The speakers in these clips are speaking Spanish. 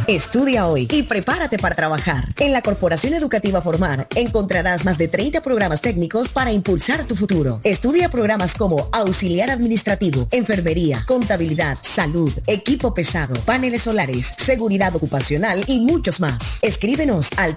Estudia hoy y prepárate para trabajar. En la Corporación Educativa Formar encontrarás más de 30 programas técnicos para impulsar tu futuro. Estudia programas como auxiliar administrativo, enfermería, contabilidad, salud, equipo pesado, paneles solares, seguridad ocupacional y muchos más. Escríbenos al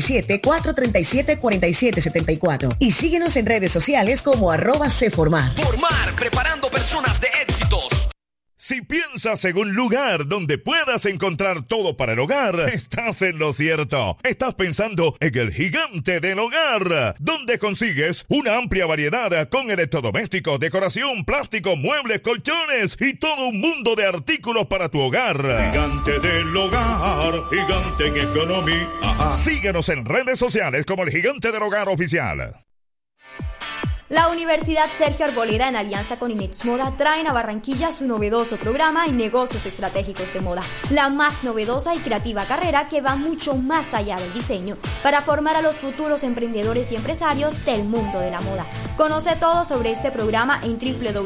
317-437-4774 y síguenos en redes sociales como @cformar. Formar, preparando personas de éxitos. Si piensas en un lugar donde puedas encontrar todo para el hogar, estás en lo cierto. Estás pensando en el Gigante del Hogar, donde consigues una amplia variedad con electrodomésticos, decoración, plástico, muebles, colchones y todo un mundo de artículos para tu hogar. Gigante del Hogar, gigante en economía. Síguenos en redes sociales como el Gigante del Hogar Oficial. La Universidad Sergio Arboleda, en alianza con Inex Moda, traen a Barranquilla su novedoso programa en negocios estratégicos de moda, la más novedosa y creativa carrera que va mucho más allá del diseño, para formar a los futuros emprendedores y empresarios del mundo de la moda. Conoce todo sobre este programa en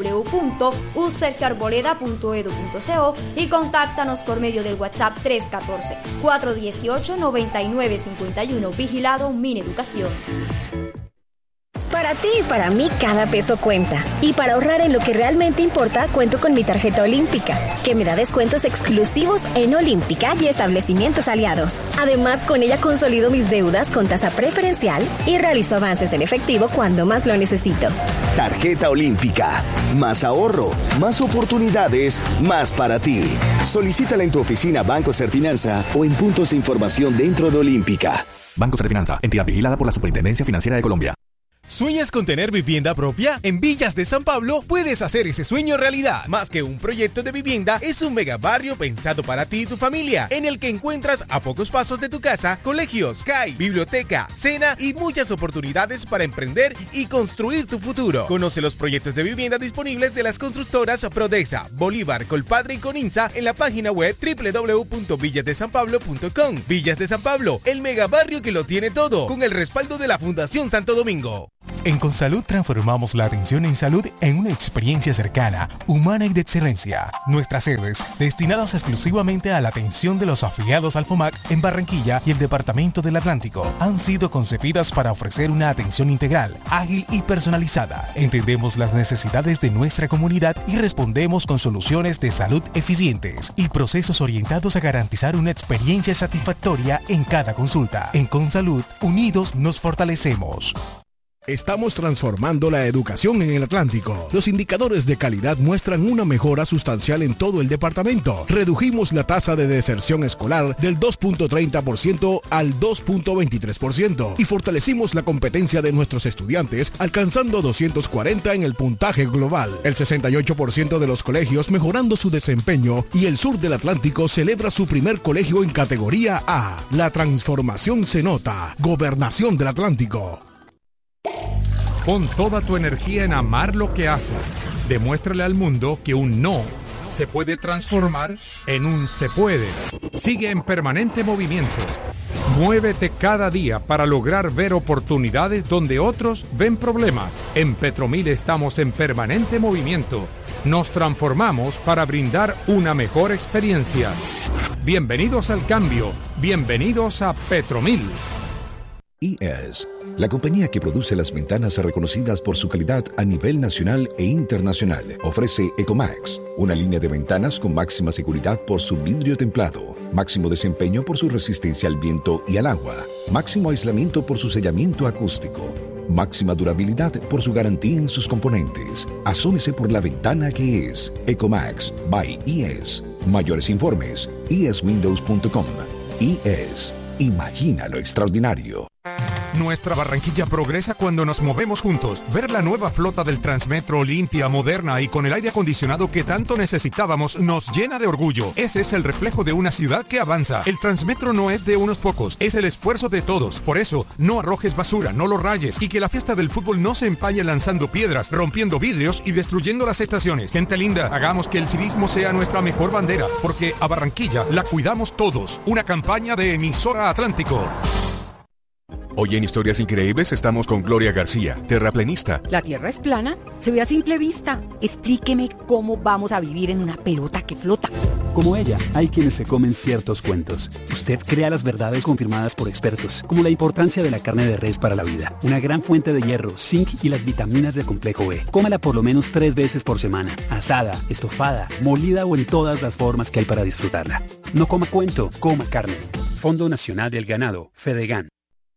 www.usergioarboleda.edu.co y contáctanos por medio del WhatsApp 314-418-9951. Vigilado Mineducación. Para ti y para mí cada peso cuenta. Y para ahorrar en lo que realmente importa, cuento con mi tarjeta Olímpica, que me da descuentos exclusivos en Olímpica y establecimientos aliados. Además, con ella consolido mis deudas con tasa preferencial y realizo avances en efectivo cuando más lo necesito. Tarjeta Olímpica. Más ahorro, más oportunidades, más para ti. Solicítala en tu oficina Banco Serfinanza o en puntos de información dentro de Olímpica. Banco Serfinanza, entidad vigilada por la Superintendencia Financiera de Colombia. ¿Sueñas con tener vivienda propia? En Villas de San Pablo puedes hacer ese sueño realidad. Más que un proyecto de vivienda, es un megabarrio pensado para ti y tu familia, en el que encuentras a pocos pasos de tu casa colegios, CAI, biblioteca, cena y muchas oportunidades para emprender y construir tu futuro. Conoce los proyectos de vivienda disponibles de las constructoras Prodesa, Bolívar, Colpadre y Coninsa en la página web www.villasdesanpablo.com. Villas de San Pablo, el megabarrio que lo tiene todo, con el respaldo de la Fundación Santo Domingo. En Consalud transformamos la atención en salud en una experiencia cercana, humana y de excelencia. Nuestras sedes, destinadas exclusivamente a la atención de los afiliados al FOMAC en Barranquilla y el Departamento del Atlántico, han sido concebidas para ofrecer una atención integral, ágil y personalizada. Entendemos las necesidades de nuestra comunidad y respondemos con soluciones de salud eficientes y procesos orientados a garantizar una experiencia satisfactoria en cada consulta. En Consalud, unidos nos fortalecemos. Estamos transformando la educación en el Atlántico. Los indicadores de calidad muestran una mejora sustancial en todo el departamento. Redujimos la tasa de deserción escolar del 2.30% al 2.23% y fortalecimos la competencia de nuestros estudiantes, alcanzando 240 en el puntaje global. El 68% de los colegios mejorando su desempeño y el sur del Atlántico celebra su primer colegio en categoría A. La transformación se nota. Gobernación del Atlántico. Pon toda tu energía en amar lo que haces. Demuéstrale al mundo que un no se puede transformar en un se puede. Sigue en permanente movimiento. Muévete cada día para lograr ver oportunidades donde otros ven problemas. En Petromil estamos en permanente movimiento. Nos transformamos para brindar una mejor experiencia. Bienvenidos al cambio. Bienvenidos a Petromil. IES, la compañía que produce las ventanas reconocidas por su calidad a nivel nacional e internacional, ofrece Ecomax, una línea de ventanas con máxima seguridad por su vidrio templado, máximo desempeño por su resistencia al viento y al agua, máximo aislamiento por su sellamiento acústico, máxima durabilidad por su garantía en sus componentes. Asómese por la ventana que es Ecomax by IES. Mayores informes, ieswindows.com. IES. Imagina lo extraordinario. Nuestra Barranquilla progresa cuando nos movemos juntos. Ver la nueva flota del Transmetro limpia, moderna y con el aire acondicionado que tanto necesitábamos nos llena de orgullo. Ese es el reflejo de una ciudad que avanza. El Transmetro no es de unos pocos, es el esfuerzo de todos. Por eso, no arrojes basura, no lo rayes y que la fiesta del fútbol no se empañe lanzando piedras, rompiendo vidrios y destruyendo las estaciones. Gente linda, hagamos que el civismo sea nuestra mejor bandera, porque a Barranquilla la cuidamos todos. Una campaña de Emisora Atlántico. Hoy en Historias Increíbles estamos con Gloria García, terraplenista. ¿La Tierra es plana? Se ve a simple vista. Explíqueme cómo vamos a vivir en una pelota que flota. Como ella, hay quienes se comen ciertos cuentos. Usted crea las verdades confirmadas por expertos, como la importancia de la carne de res para la vida, una gran fuente de hierro, zinc y las vitaminas del complejo B. Cómela por lo menos 3 veces por semana, asada, estofada, molida o en todas las formas que hay para disfrutarla. No coma cuento, coma carne. Fondo Nacional del Ganado, Fedegan.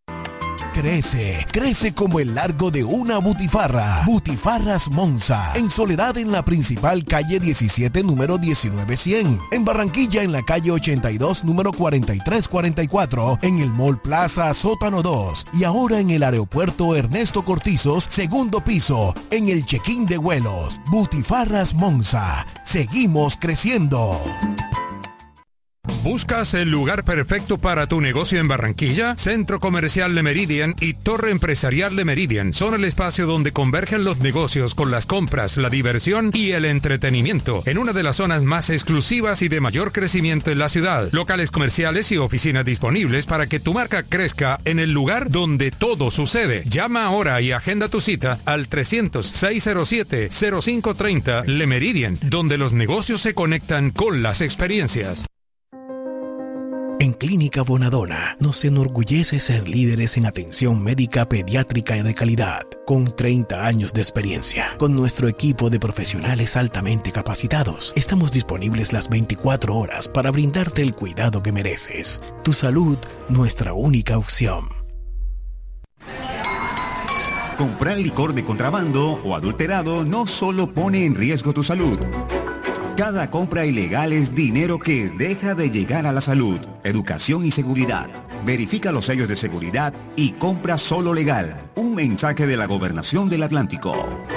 Crece como el largo de una butifarra. Butifarras Monza, en Soledad en la principal calle 17, número 19100. En Barranquilla en la calle 82, número 4344. En el Mall Plaza Sótano 2. Y ahora en el aeropuerto Ernesto Cortizos, segundo piso, en el check-in de vuelos. Butifarras Monza. Seguimos creciendo. ¿Buscas el lugar perfecto para tu negocio en Barranquilla? Centro Comercial Le Méridien y Torre Empresarial Le Méridien son el espacio donde convergen los negocios con las compras, la diversión y el entretenimiento en una de las zonas más exclusivas y de mayor crecimiento en la ciudad. Locales comerciales y oficinas disponibles para que tu marca crezca en el lugar donde todo sucede. Llama ahora y agenda tu cita al 300-607-0530 Le Méridien, donde los negocios se conectan con las experiencias. En Clínica Bonadona nos enorgullece ser líderes en atención médica pediátrica y de calidad, con 30 años de experiencia. Con nuestro equipo de profesionales altamente capacitados, estamos disponibles las 24 horas para brindarte el cuidado que mereces. Tu salud, nuestra única opción. Comprar licor de contrabando o adulterado no solo pone en riesgo tu salud. Cada compra ilegal es dinero que deja de llegar a la salud, educación y seguridad. Verifica los sellos de seguridad y compra solo legal. Un mensaje de la Gobernación del Atlántico.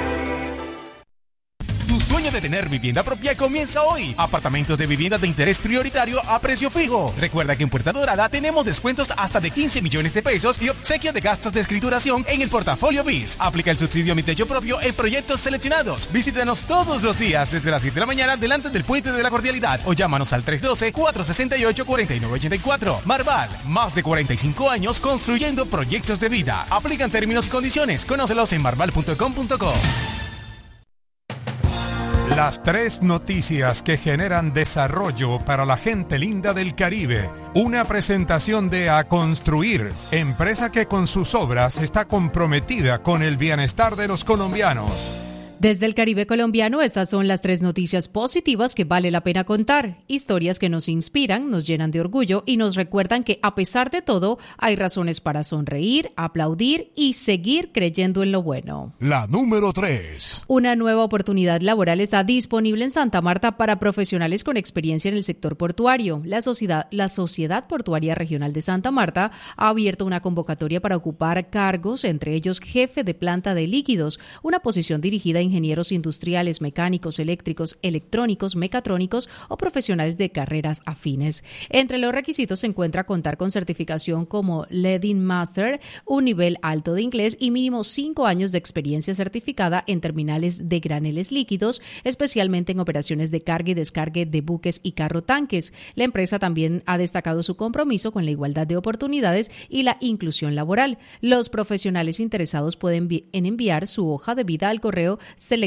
Tu sueño de tener vivienda propia comienza hoy. Apartamentos de vivienda de interés prioritario a precio fijo. Recuerda que en Puerta Dorada tenemos descuentos hasta de 15 millones de pesos y obsequio de gastos de escrituración en el portafolio BIS. Aplica el subsidio Mi Techo Propio en proyectos seleccionados. Visítanos todos los días desde las 7 de la mañana delante del Puente de la Cordialidad o llámanos al 312-468-4984. Marval, más de 45 años construyendo proyectos de vida. Aplican términos y condiciones. Conócelos en marval.com.co. Las 3 noticias que generan desarrollo para la gente linda del Caribe. Una presentación de A Construir, empresa que con sus obras está comprometida con el bienestar de los colombianos. Desde el Caribe colombiano, estas son las 3 noticias positivas que vale la pena contar. Historias que nos inspiran, nos llenan de orgullo y nos recuerdan que, a pesar de todo, hay razones para sonreír, aplaudir y seguir creyendo en lo bueno. La número 3. Una nueva oportunidad laboral está disponible en Santa Marta para profesionales con experiencia en el sector portuario. La Sociedad Portuaria Regional de Santa Marta ha abierto una convocatoria para ocupar cargos, entre ellos jefe de planta de líquidos, una posición dirigida a ingenieros industriales, mecánicos, eléctricos, electrónicos, mecatrónicos o profesionales de carreras afines. Entre los requisitos se encuentra contar con certificación como Leading Master, un nivel alto de inglés y mínimo 5 años de experiencia certificada en terminales de graneles líquidos, especialmente en operaciones de carga y descargue de buques y carrotanques. La empresa también ha destacado su compromiso con la igualdad de oportunidades y la inclusión laboral. Los profesionales interesados pueden enviar su hoja de vida al correo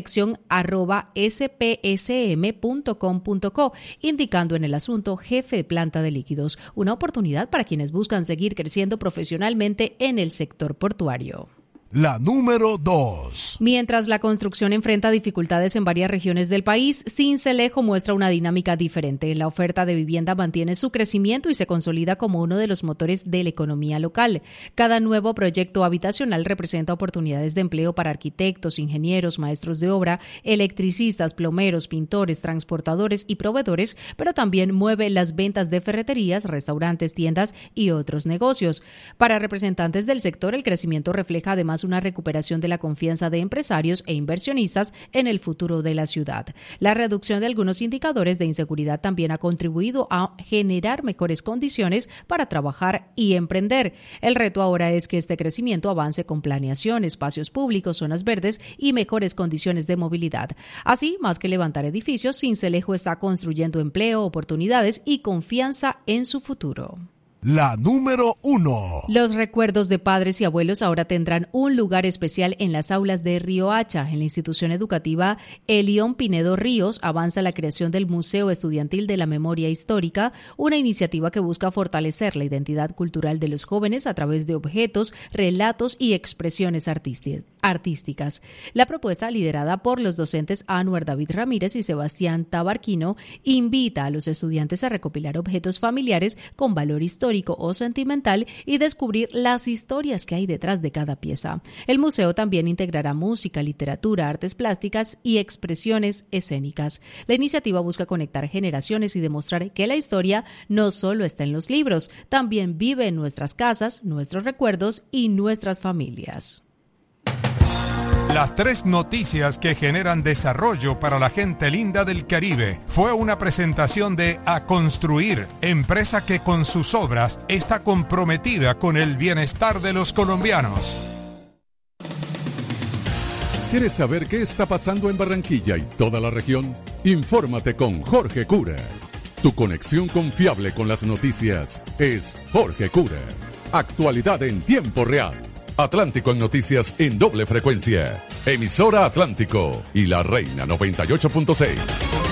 selección@spsm.com.co, indicando en el asunto jefe de planta de líquidos, una oportunidad para quienes buscan seguir creciendo profesionalmente en el sector portuario. La número 2. Mientras la construcción enfrenta dificultades en varias regiones del país, Sincelejo muestra una dinámica diferente. La oferta de vivienda mantiene su crecimiento y se consolida como uno de los motores de la economía local. Cada nuevo proyecto habitacional representa oportunidades de empleo para arquitectos, ingenieros, maestros de obra, electricistas, plomeros, pintores, transportadores y proveedores, pero también mueve las ventas de ferreterías, restaurantes, tiendas y otros negocios. Para representantes del sector, el crecimiento refleja además una recuperación de la confianza de empresarios e inversionistas en el futuro de la ciudad. La reducción de algunos indicadores de inseguridad también ha contribuido a generar mejores condiciones para trabajar y emprender. El reto ahora es que este crecimiento avance con planeación, espacios públicos, zonas verdes y mejores condiciones de movilidad. Así, más que levantar edificios, Sincelejo está construyendo empleo, oportunidades y confianza en su futuro. La número 1. Los recuerdos de padres y abuelos ahora tendrán un lugar especial en las aulas de Riohacha. En la institución educativa Elión Pinedo Ríos avanza la creación del Museo Estudiantil de la Memoria Histórica, una iniciativa que busca fortalecer la identidad cultural de los jóvenes a través de objetos, relatos y expresiones artísticas. La propuesta, liderada por los docentes Anuar David Ramírez y Sebastián Tabarquino, invita a los estudiantes a recopilar objetos familiares con valor histórico o sentimental y descubrir las historias que hay detrás de cada pieza. El museo también integrará música, literatura, artes plásticas y expresiones escénicas. La iniciativa busca conectar generaciones y demostrar que la historia no solo está en los libros, también vive en nuestras casas, nuestros recuerdos y nuestras familias. Las 3 noticias que generan desarrollo para la gente linda del Caribe fue una presentación de A Construir, empresa que con sus obras está comprometida con el bienestar de los colombianos. ¿Quieres saber qué está pasando en Barranquilla y toda la región? Infórmate con Jorge Cura. Tu conexión confiable con las noticias es Jorge Cura. Actualidad en tiempo real. Atlántico en noticias en doble frecuencia. Emisora Atlántico y La Reina 98.6.